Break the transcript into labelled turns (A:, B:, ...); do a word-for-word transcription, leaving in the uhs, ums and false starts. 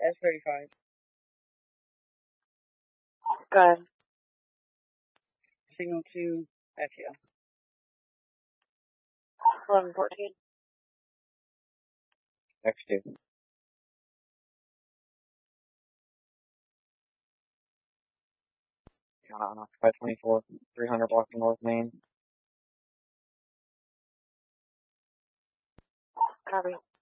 A: S thirty-five.
B: Go ahead.
A: Signal to F U.
B: eleven fourteen.
C: X two. Uh, five twenty-four, three hundred block of North Main.
B: Copy.